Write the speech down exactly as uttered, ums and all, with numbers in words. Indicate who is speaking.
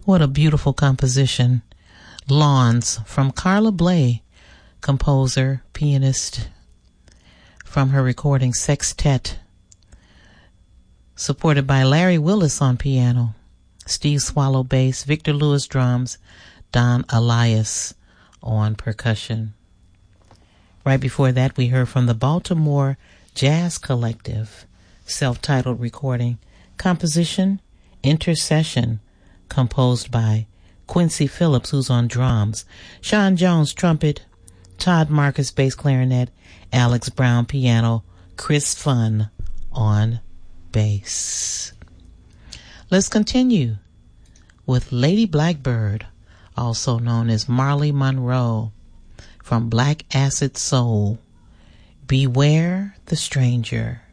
Speaker 1: What a beautiful composition. Lawns from Carla Bley, composer, pianist, from her recording Sextet, supported by Larry Willis on piano, Steve Swallow bass, Victor Lewis drums, Don Elias on percussion. Right before that, we heard from the Baltimore Jazz Collective, self-titled recording, composition, Intercession, composed by Quincy Phillips, who's on drums, Sean Jones trumpet, Todd Marcus bass clarinet, Alex Brown piano, Chris Funn on bass. Let's continue with Lady Blackbird, also known as Marley Monroe, from Black Acid Soul, Beware the Stranger.